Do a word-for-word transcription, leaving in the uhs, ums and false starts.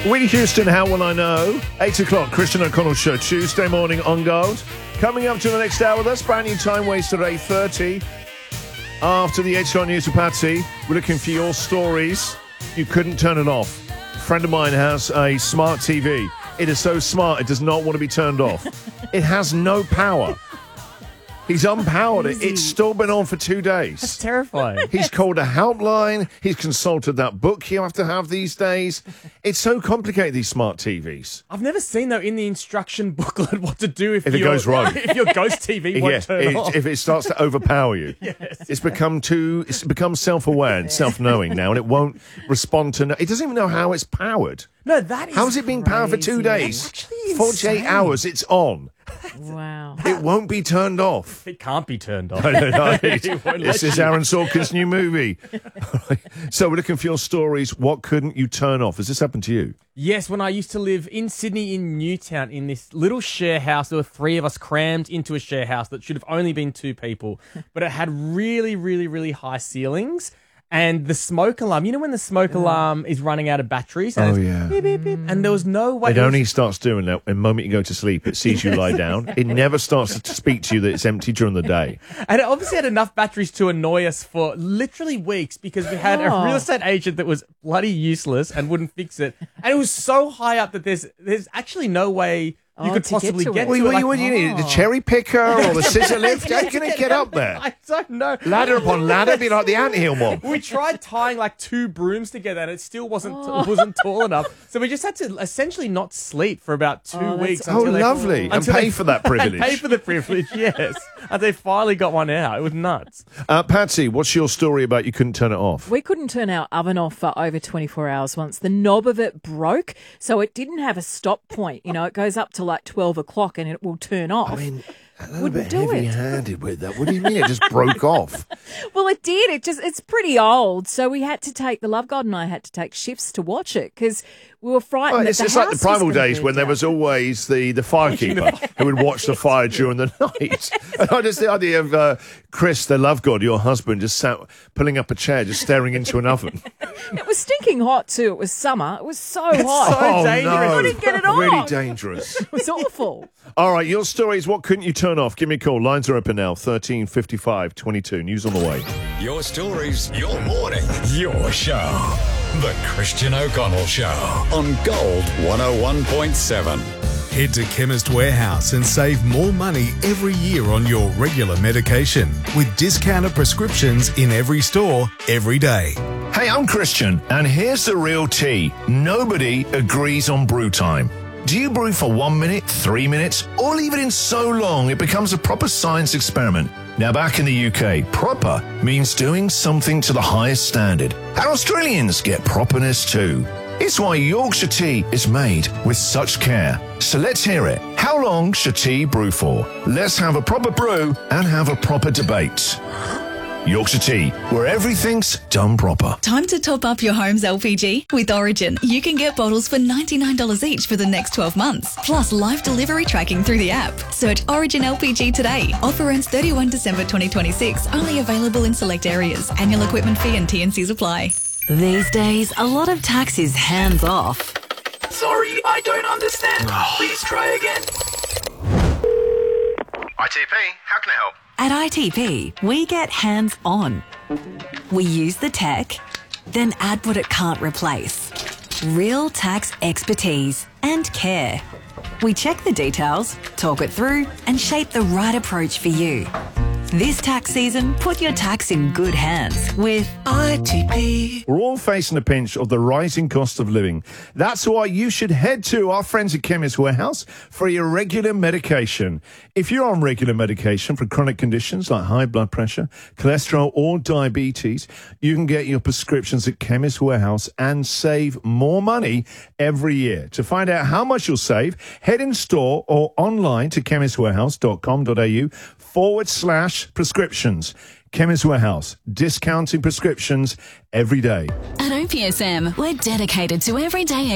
Whitney Houston, How Will I Know? eight o'clock, Christian O'Connell Show, Tuesday morning on Gold. Coming up to the next hour with us, brand new Time Waster at eight thirty. After the H R News with Patsy, we're looking for your stories. You couldn't turn it off. A friend of mine has a smart T V. It is so smart, it does not want to be turned off. It has no power. He's unpowered it. It's still been on for two days. That's terrifying. He's called a helpline. He's consulted that book you have to have these days. It's so complicated, these smart T Vs. I've never seen, though, in the instruction booklet what to do if, If it your- goes wrong. if your ghost T V won't Yeah, turn it- off. if it starts to overpower you. Yes. It's become too, it's become self-aware and self-knowing now, and it won't respond to, no, it doesn't even know how it's powered. No, that is How has it been powered for two crazy. days? That's actually forty-eight insane. hours, it's on. Wow. It won't be turned off. It can't be turned off. I don't know. It won't This let is you. Aaron Sorkin's new movie. So we're looking for your stories. What couldn't you turn off? Has this happened to you? Yes, when I used to live in Sydney in Newtown in this little share house, there were three of us crammed into a share house that should have only been two people, but it had really, really, really high ceilings. And the smoke alarm, you know when the smoke alarm is running out of batteries? And Oh, it's yeah. beep, beep, beep, and there was no way. It was- only starts doing that the moment you go to sleep. It sees you lie down. It never starts to speak to you that it's empty during the day. And it obviously had enough batteries to annoy us for literally weeks because we had a Oh. real estate agent that was bloody useless and wouldn't fix it. And it was so high up that there's there's actually no way you Oh, could to get possibly to get it. to What, it. what, Like, what do you need? The oh. cherry picker or the scissor lift? How can it get up there? I don't know. Ladder upon ladder, be like the anthill mob. We tried tying like two brooms together and it still wasn't wasn't tall enough. So we just had to essentially not sleep for about two Oh, that's weeks. Oh, until they- lovely. And until pay they- for that privilege. And pay for the privilege, yes. And they finally got one out. It was nuts. Uh, Patsy, what's your story about you couldn't turn it off? We couldn't turn our oven off for over twenty-four hours once. The knob of it broke, so it didn't have a stop point. You know, it goes up to like twelve o'clock and it will turn off. I mean, a little Wouldn't bit do it. heavy-handed with that. What do you mean it just broke off? Well, it did. It just, it's pretty old. So we had to take, the Love God and I had to take shifts to watch it because we were frightened Well, that it's the just like the house was primal gonna days burn when there down. was always the, the firekeeper who would watch the fire during the night. And I just the idea of uh, Chris, the love god, your husband, just sat pulling up a chair, just staring into an oven. It was stinking hot too. It was summer. It was so hot. so oh, dangerous. no. We couldn't get it Really off. dangerous. It was awful. All right, your story is what couldn't you turn off? Give me a call. Lines are open now, thirteen fifty-five twenty-two. News on the way. Your stories, your morning, your show. The Christian O'Connell Show on Gold one oh one point seven. Head to Chemist Warehouse and save more money every year on your regular medication with discounted prescriptions in every store, every day. Hey, I'm Christian, and here's the real tea. Nobody agrees on brew time. Do you brew for one minute, three minutes, or leave it in so long it becomes a proper science experiment? Now, back in the U K, proper means doing something to the highest standard. And Australians get properness too. It's why Yorkshire tea is made with such care. So let's hear it. How long should tea brew for? Let's have a proper brew and have a proper debate. Yorkshire tea, where everything's done proper. Time to top up your home's L P G. With Origin, you can get bottles for ninety-nine dollars each for the next twelve months, plus live delivery tracking through the app. Search Origin L P G today. Offer ends thirty-first December twenty twenty-six, only available in select areas. Annual equipment fee and T and Cs apply. These days, a lot of tax is hands off. Sorry, I don't understand. Please try again. I T P, how can I help? At I T P, we get hands on. We use the tech, then add what it can't replace. Real tax expertise and care. We check the details, talk it through, and shape the right approach for you. This tax season, put your tax in good hands with I T P. We're all facing a pinch of the rising cost of living. That's why you should head to our friends at Chemist Warehouse for your regular medication. If you're on regular medication for chronic conditions like high blood pressure, cholesterol, or diabetes, you can get your prescriptions at Chemist Warehouse and save more money every year. To find out how much you'll save, head in store or online to chemistwarehouse.com.au forward slash prescriptions. Chemist Warehouse, discounting prescriptions every day. At O P S M, we're dedicated to everyday